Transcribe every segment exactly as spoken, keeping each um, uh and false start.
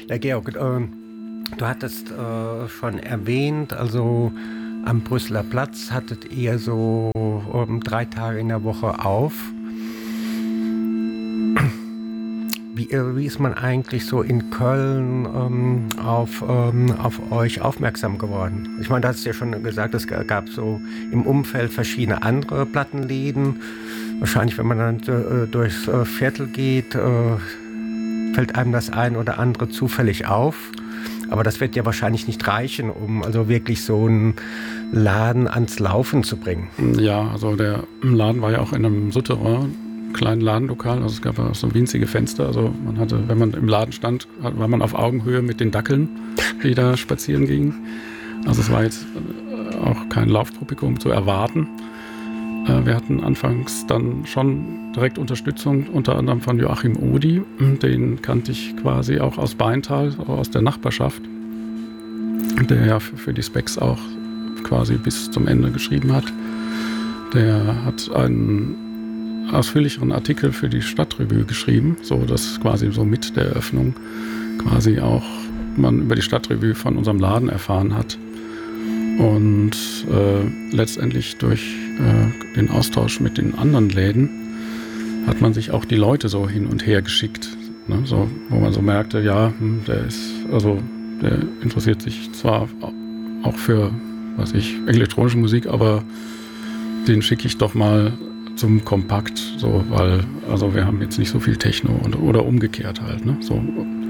Ja, Georg, äh, du hattest äh, schon erwähnt, also am Brüsseler Platz hattet ihr so um, drei Tage in der Woche auf. Wie, äh, wie ist man eigentlich so in Köln ähm, auf, ähm, auf euch aufmerksam geworden? Ich meine, du hast ja schon gesagt, es gab so im Umfeld verschiedene andere Plattenläden. Wahrscheinlich, wenn man dann äh, durchs äh, Viertel geht, äh, fällt einem das ein oder andere zufällig auf. Aber das wird ja wahrscheinlich nicht reichen, um also wirklich so einen Laden ans Laufen zu bringen. Ja, also der Laden war ja auch in einem Souterrain, kleinen Ladenlokal. Also es gab ja so winzige Fenster. Also man hatte, wenn man im Laden stand, war man auf Augenhöhe mit den Dackeln, die da spazieren gingen. Also es war jetzt auch kein Laufpublikum zu erwarten. Wir hatten anfangs dann schon direkt Unterstützung, unter anderem von Joachim Odi. Den kannte ich quasi auch aus Beintal, aus der Nachbarschaft, der ja für die Specs auch quasi bis zum Ende geschrieben hat. Der hat einen ausführlicheren Artikel für die Stadtrevue geschrieben, so dass quasi so mit der Eröffnung quasi auch man über die Stadtrevue von unserem Laden erfahren hat. Und äh, letztendlich durch äh, den Austausch mit den anderen Läden hat man sich auch die Leute so hin und her geschickt, ne? So, wo man so merkte, ja, der ist, also der interessiert sich zwar auch für, was ich, elektronische Musik, aber den schicke ich doch mal zum Kompakt, so, weil, also wir haben jetzt nicht so viel Techno und, oder umgekehrt halt, ne? So.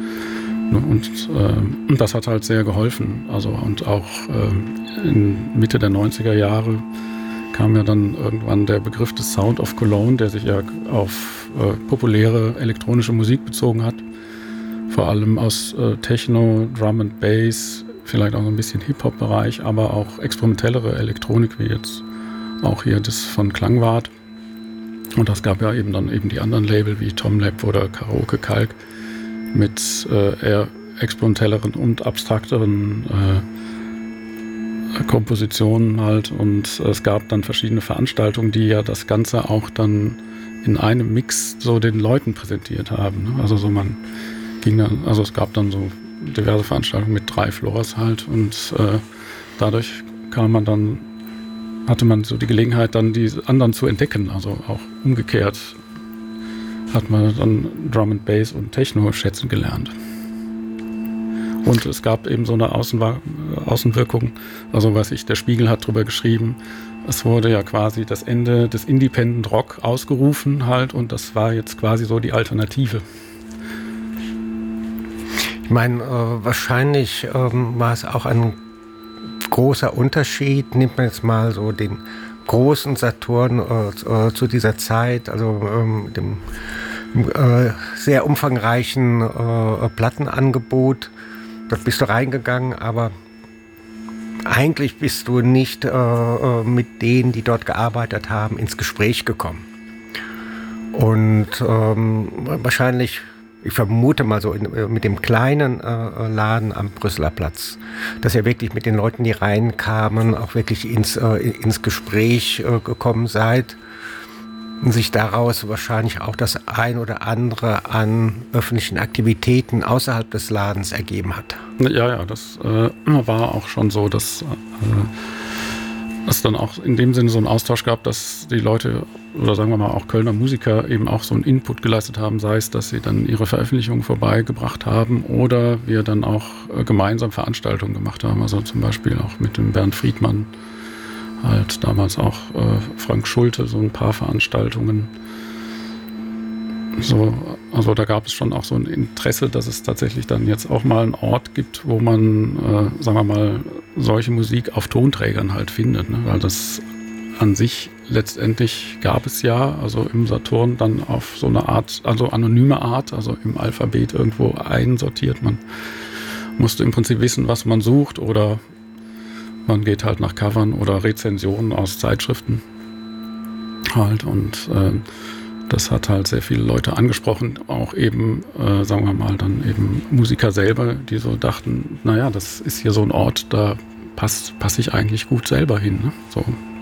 Und äh, das hat halt sehr geholfen. Also, und auch äh, in Mitte der neunziger Jahre kam ja dann irgendwann der Begriff des Sound of Cologne, der sich ja auf äh, populäre elektronische Musik bezogen hat. Vor allem aus äh, Techno, Drum and Bass, vielleicht auch so ein bisschen Hip-Hop-Bereich, aber auch experimentellere Elektronik, wie jetzt auch hier das von Klangwart. Und das gab ja eben dann eben die anderen Label wie Tomlab oder Karaoke Kalk, mit äh, eher experimentelleren und abstrakteren äh, Kompositionen halt. Und äh, es gab dann verschiedene Veranstaltungen, die ja das Ganze auch dann in einem Mix so den Leuten präsentiert haben, ne? Also so man ging dann, also es gab dann so diverse Veranstaltungen mit drei Floors halt und äh, dadurch kam man dann, hatte man so die Gelegenheit, dann die anderen zu entdecken, also auch umgekehrt hat man dann Drum and Bass und Techno schätzen gelernt. Und es gab eben so eine Außenwa- Außenwirkung, also was ich, der Spiegel hat drüber geschrieben, es wurde ja quasi das Ende des Independent Rock ausgerufen halt und das war jetzt quasi so die Alternative. Ich meine, äh, wahrscheinlich ähm, war es auch ein großer Unterschied, nimmt man jetzt mal so den großen Saturn äh, zu dieser Zeit, also ähm, dem äh, sehr umfangreichen äh, Plattenangebot. Dort bist du reingegangen, aber eigentlich bist du nicht äh, mit denen, die dort gearbeitet haben, ins Gespräch gekommen. Und ähm, wahrscheinlich, ich vermute mal so in, mit dem kleinen äh, Laden am Brüsseler Platz, dass ihr wirklich mit den Leuten, die reinkamen, auch wirklich ins, äh, ins Gespräch äh, gekommen seid und sich daraus wahrscheinlich auch das ein oder andere an öffentlichen Aktivitäten außerhalb des Ladens ergeben hat. Ja, ja, das äh, war auch schon so, dass äh, es dann auch in dem Sinne so einen Austausch gab, dass die Leute oder sagen wir mal auch Kölner Musiker eben auch so einen Input geleistet haben, sei es, dass sie dann ihre Veröffentlichungen vorbeigebracht haben oder wir dann auch äh, gemeinsam Veranstaltungen gemacht haben, also zum Beispiel auch mit dem Bernd Friedmann, halt damals auch äh, Frank Schulte, so ein paar Veranstaltungen. So, also da gab es schon auch so ein Interesse, dass es tatsächlich dann jetzt auch mal einen Ort gibt, wo man, äh, sagen wir mal, solche Musik auf Tonträgern halt findet, ne? Weil das an sich letztendlich gab es ja, also im Saturn dann auf so eine Art, also anonyme Art, also im Alphabet irgendwo einsortiert. Man musste im Prinzip wissen, was man sucht oder man geht halt nach Covern oder Rezensionen aus Zeitschriften halt und äh, das hat halt sehr viele Leute angesprochen, auch eben, äh, sagen wir mal, dann eben Musiker selber, die so dachten, naja, das ist hier so ein Ort, da passt, passe ich eigentlich gut selber hin, ne? So.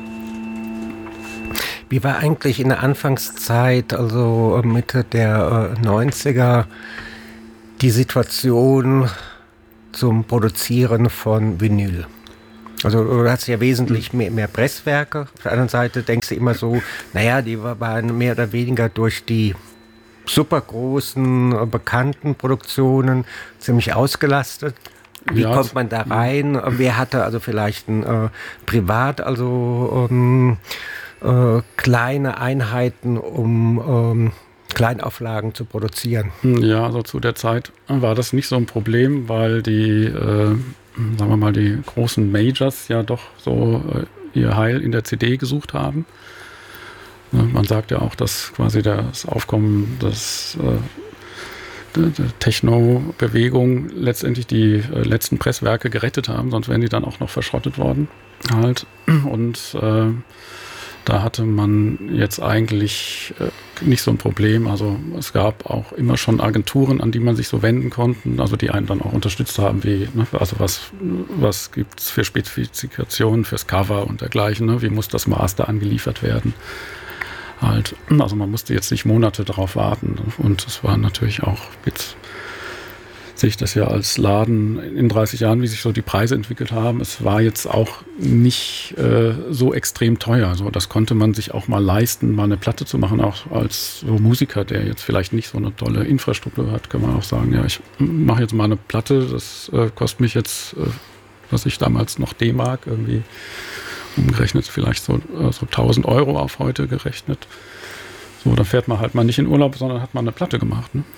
Wie war eigentlich in der Anfangszeit, also Mitte der äh, neunziger, die Situation zum Produzieren von Vinyl? Also du hast ja wesentlich mehr, mehr Presswerke. Auf der anderen Seite denkst du immer so, naja, die waren mehr oder weniger durch die super großen, bekannten Produktionen ziemlich ausgelastet. Wie ja, kommt man da rein? Wer hatte also vielleicht ein äh, privat, also ähm, äh, kleine Einheiten, um ähm, Kleinauflagen zu produzieren? Ja, also zu der Zeit war das nicht so ein Problem, weil die, äh, sagen wir mal, die großen Majors ja doch so äh, ihr Heil in der C D gesucht haben. Man sagt ja auch, dass quasi das Aufkommen des, äh, der Techno-Bewegung letztendlich die äh, letzten Presswerke gerettet haben, sonst wären die dann auch noch verschrottet worden. Halt. Und äh, da hatte man jetzt eigentlich äh, nicht so ein Problem. Also es gab auch immer schon Agenturen, an die man sich so wenden konnte, also die einen dann auch unterstützt haben, wie, ne, also was, was gibt es für Spezifikationen fürs Cover und dergleichen, ne, wie muss das Master angeliefert werden. Halt, also man musste jetzt nicht Monate darauf warten. Und es war natürlich auch, jetzt sehe ich das ja als Laden in dreißig Jahren, wie sich so die Preise entwickelt haben. Es war jetzt auch nicht äh, so extrem teuer. Also das konnte man sich auch mal leisten, mal eine Platte zu machen. Auch als so Musiker, der jetzt vielleicht nicht so eine tolle Infrastruktur hat, kann man auch sagen, ja, ich mache jetzt mal eine Platte. Das äh, kostet mich jetzt, äh, was ich damals noch D-Mark irgendwie umgerechnet, vielleicht so, so tausend Euro auf heute gerechnet. So, da fährt man halt mal nicht in Urlaub, sondern hat mal eine Platte gemacht. Ne?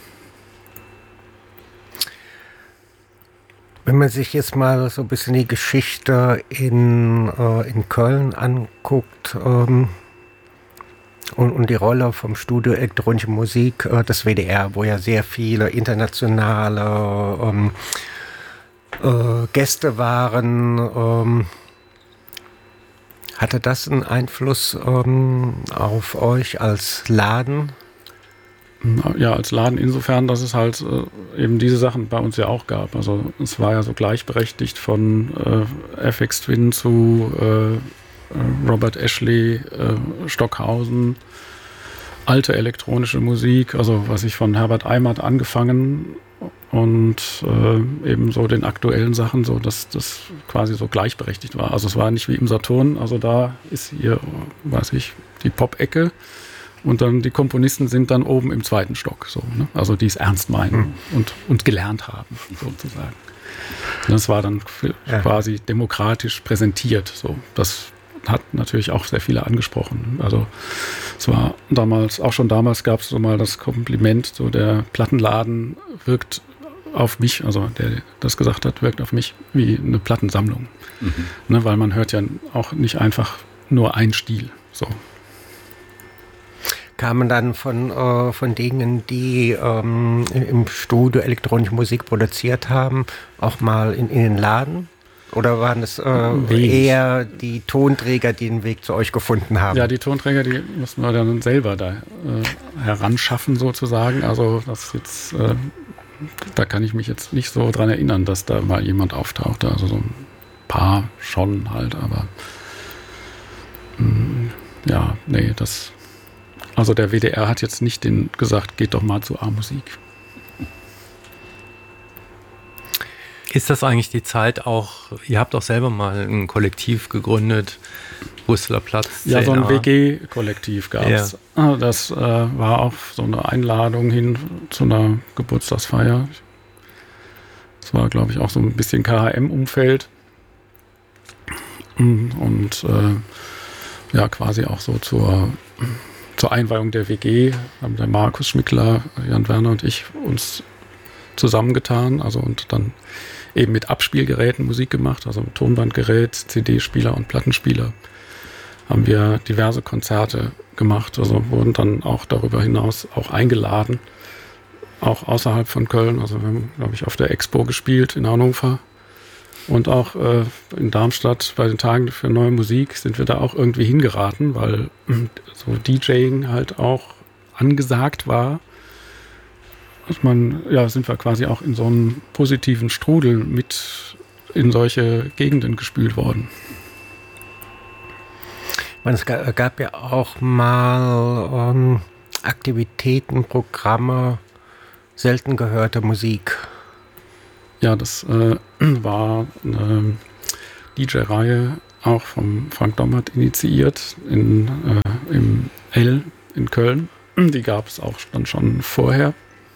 Wenn man sich jetzt mal so ein bisschen die Geschichte in, äh, in Köln anguckt ähm, und, und die Rolle vom Studio Elektronische Musik, äh, das W D R, wo ja sehr viele internationale ähm, äh, Gäste waren, ähm, hatte das einen Einfluss ähm, auf euch als Laden? Ja, als Laden insofern, dass es halt äh, eben diese Sachen bei uns ja auch gab. Also es war ja so gleichberechtigt von äh, F X Twin zu äh, Robert Ashley, äh, Stockhausen, alte elektronische Musik, also was ich von Herbert Eimert angefangen und äh, eben so den aktuellen Sachen, so dass das quasi so gleichberechtigt war. Also es war nicht wie im Saturn, also da ist hier, weiß ich, die Pop-Ecke und dann die Komponisten sind dann oben im zweiten Stock, so, ne? Also die es ernst meinen mhm. und, und gelernt haben, sozusagen. Und das war dann ja. quasi demokratisch präsentiert, so. Das hat natürlich auch sehr viele angesprochen. Also es war damals, auch schon damals gab es so mal das Kompliment, so der Plattenladen wirkt auf mich, also der das gesagt hat, wirkt auf mich wie eine Plattensammlung. Mhm. Ne, weil man hört ja auch nicht einfach nur einen Stil. So. Kamen dann von, äh, von denen, die ähm, im Studio elektronische Musik produziert haben, auch mal in, in den Laden? Oder waren es äh, eher die Tonträger, die den Weg zu euch gefunden haben? Ja, die Tonträger, die mussten wir dann selber da äh, heranschaffen sozusagen. Also das jetzt, äh, da kann ich mich jetzt nicht so dran erinnern, dass da mal jemand auftauchte. Also so ein paar schon halt, aber mh, ja, nee, das. Also der W D R hat jetzt nicht den gesagt, geht doch mal zu A-Musik. Ist das eigentlich die Zeit auch, ihr habt auch selber mal ein Kollektiv gegründet, Brüsseler Platz zehn a. Ja, so ein W G-Kollektiv gab es. Ja. Das äh, war auch so eine Einladung hin zu einer Geburtstagsfeier. Das war, glaube ich, auch so ein bisschen K H M-Umfeld. Und äh, ja, quasi auch so zur, zur Einweihung der W G haben der Markus Schmickler, Jan Werner und ich uns zusammengetan, also und dann eben mit Abspielgeräten Musik gemacht, also mit Tonbandgerät, C D-Spieler und Plattenspieler haben wir diverse Konzerte gemacht, also wurden dann auch darüber hinaus auch eingeladen, auch außerhalb von Köln, also wir haben, glaube ich, auf der Expo gespielt in Hannover und auch äh, in Darmstadt bei den Tagen für neue Musik sind wir da auch irgendwie hingeraten, weil so DJing halt auch angesagt war. Dass man, ja, sind wir quasi auch in so einem positiven Strudel mit in solche Gegenden gespült worden. Ich meine, es gab ja auch mal ähm, Aktivitäten, Programme selten gehörte Musik? Ja, das äh, war eine D J-Reihe, auch vom Frank Dommert initiiert, in, äh, im L in Köln. Die gab es auch dann schon vorher.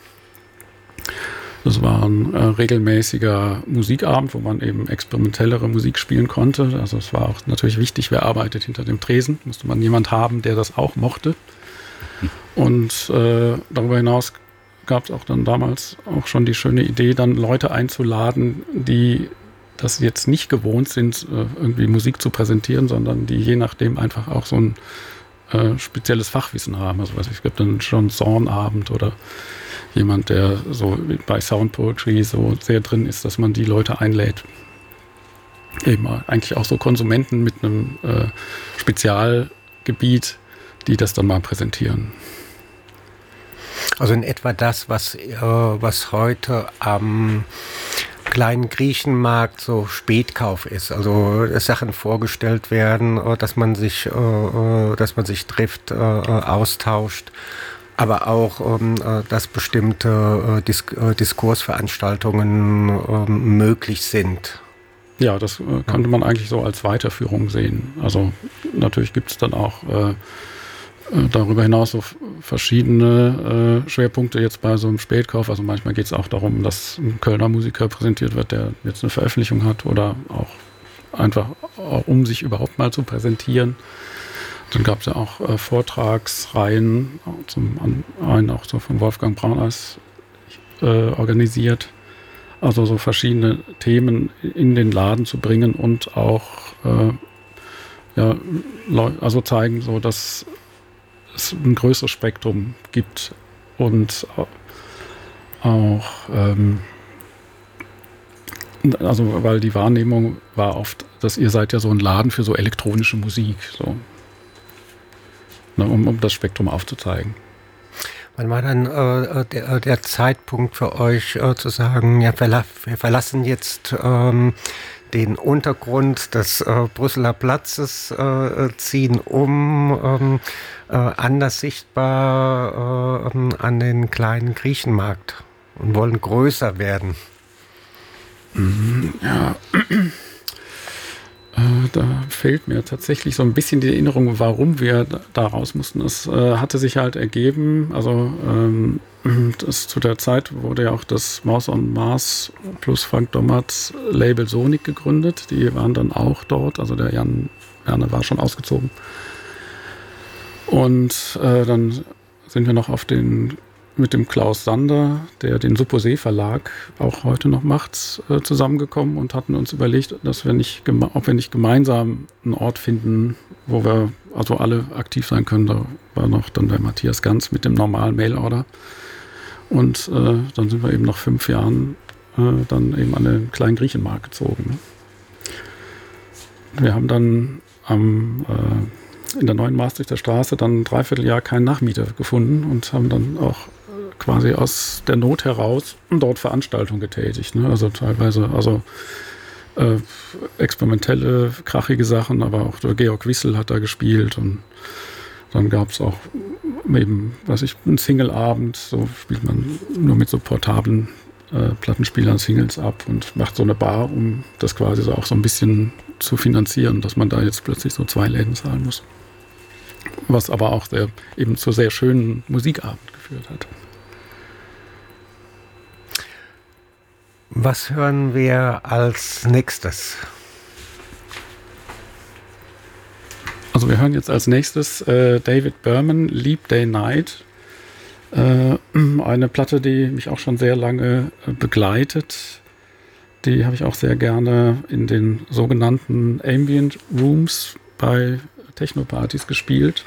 Das war ein äh, regelmäßiger Musikabend, wo man eben experimentellere Musik spielen konnte. Also es war auch natürlich wichtig, wer arbeitet hinter dem Tresen. Musste man jemand haben, der das auch mochte. Und äh, darüber hinaus gab es auch dann damals auch schon die schöne Idee, dann Leute einzuladen, die das jetzt nicht gewohnt sind, äh, irgendwie Musik zu präsentieren, sondern die je nachdem einfach auch so ein äh, spezielles Fachwissen haben. Also was, es gibt dann schon Zornabend oder jemand, der so bei Sound Poetry so sehr drin ist, dass man die Leute einlädt. Eben eigentlich auch so Konsumenten mit einem äh, Spezialgebiet, die das dann mal präsentieren. Also in etwa das, was, äh, was heute am kleinen Griechenmarkt so Spätkauf ist. Also dass Sachen vorgestellt werden, äh, dass man sich, äh, dass man sich trifft, äh, austauscht. Aber auch, ähm, dass bestimmte äh, Dis- äh, Diskursveranstaltungen äh, möglich sind. Ja, das äh, könnte man eigentlich so als Weiterführung sehen. Also natürlich gibt es dann auch äh, äh, darüber hinaus so f- verschiedene äh, Schwerpunkte jetzt bei so einem Spätkauf. Also manchmal geht es auch darum, dass ein Kölner Musiker präsentiert wird, der jetzt eine Veröffentlichung hat oder auch einfach, äh, um sich überhaupt mal zu präsentieren. Dann gab es ja auch äh, Vortragsreihen, zum einen auch so von Wolfgang Brauneis äh, organisiert. Also so verschiedene Themen in den Laden zu bringen und auch äh, ja, also zeigen, so dass es ein größeres Spektrum gibt und auch ähm, also weil die Wahrnehmung war oft, dass ihr seid ja so ein Laden für so elektronische Musik, so. Um, um das Spektrum aufzuzeigen. Wann war dann äh, der, der Zeitpunkt für euch äh, zu sagen, ja, wir, wir verlassen jetzt ähm, den Untergrund des äh, Brüsseler Platzes, äh, ziehen um, ähm, äh, anders sichtbar äh, an den kleinen Griechenmarkt und wollen größer werden? Ja, Äh, da fehlt mir tatsächlich so ein bisschen die Erinnerung, warum wir da raus mussten. Es äh, hatte sich halt ergeben, also ähm, das, zu der Zeit wurde ja auch das Maus on Mars plus Frank Dommert Label Sonic gegründet. Die waren dann auch dort, also der Jan Werner war schon ausgezogen. Und äh, dann sind wir noch auf den mit dem Klaus Sander, der den Supposé Verlag auch heute noch macht, äh, zusammengekommen und hatten uns überlegt, dass wir nicht, geme- ob wir nicht gemeinsam einen Ort finden, wo wir also alle aktiv sein können. Da war noch dann der Matthias Ganz mit dem normalen Mailorder. Und äh, dann sind wir eben nach fünf Jahren äh, dann eben an den kleinen Griechenmarkt gezogen. Wir haben dann am äh, in der neuen Maastrichter Straße dann ein Dreivierteljahr keinen Nachmieter gefunden und haben dann auch quasi aus der Not heraus dort Veranstaltungen getätigt. Ne? Also teilweise also äh, experimentelle, krachige Sachen, aber auch der Georg Wissel hat da gespielt und dann gab es auch eben, was ich, einen Single-Abend, so spielt man nur mit so portablen äh, Plattenspielern Singles ab und macht so eine Bar, um das quasi so auch so ein bisschen zu finanzieren, dass man da jetzt plötzlich so zwei Läden zahlen muss. Was aber auch sehr, eben zu sehr schönen Musikabend geführt hat. Was hören wir als nächstes? Also wir hören jetzt als nächstes äh, David Berman, Leap Day Night. Äh, eine Platte, die mich auch schon sehr lange äh, begleitet. Die habe ich auch sehr gerne in den sogenannten Ambient Rooms bei Techno-Partys gespielt.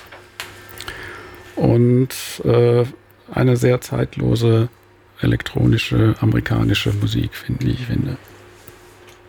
Und äh, eine sehr zeitlose elektronische amerikanische Musik, finde ich, finde.